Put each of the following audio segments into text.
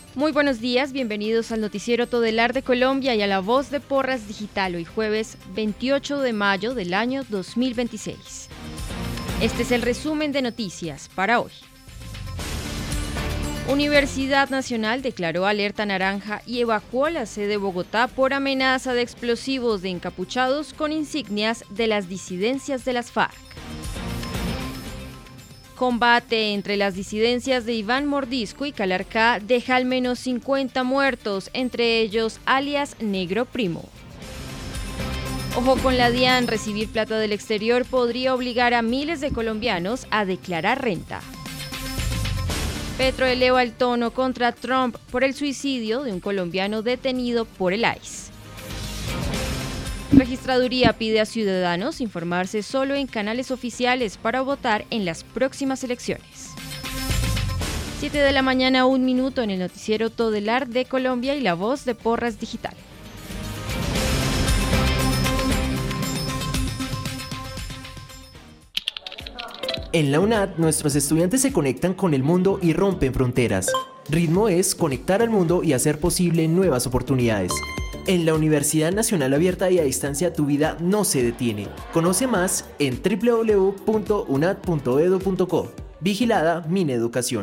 Muy buenos días, bienvenidos al noticiero Todelar de Colombia y a La Voz de Porras Digital, hoy jueves 28 de mayo del año 2026. Este es el resumen de noticias para hoy. Universidad Nacional declaró alerta naranja y evacuó la sede de Bogotá por amenaza de explosivos de encapuchados con insignias de las disidencias de las FARC. Combate entre las disidencias de Iván Mordisco y Calarcá deja al menos 50 muertos, entre ellos alias Negro Primo. Ojo con la DIAN, recibir plata del exterior podría obligar a miles de colombianos a declarar renta. Petro eleva el tono contra Trump por el suicidio de un colombiano detenido por el ICE. Registraduría pide a ciudadanos informarse solo en canales oficiales para votar en las próximas elecciones. 7 de la mañana, 1 minuto en el noticiero Todelar de Colombia y La Voz de Porras Digital. En la UNAD, nuestros estudiantes se conectan con el mundo y rompen fronteras. Ritmo es conectar al mundo y hacer posible nuevas oportunidades. En la Universidad Nacional Abierta y a Distancia, tu vida no se detiene. Conoce más en www.unad.edu.co. Vigilada Mineducación.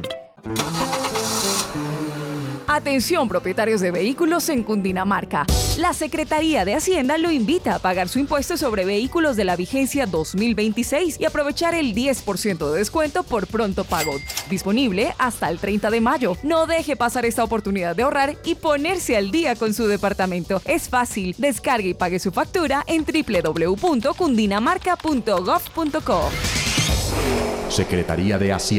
Atención, propietarios de vehículos en Cundinamarca. La Secretaría de Hacienda lo invita a pagar su impuesto sobre vehículos de la vigencia 2026 y aprovechar el 10% de descuento por pronto pago. Disponible hasta el 30 de mayo. No deje pasar esta oportunidad de ahorrar y ponerse al día con su departamento. Es fácil. Descargue y pague su factura en www.cundinamarca.gov.co. Secretaría de Hacienda.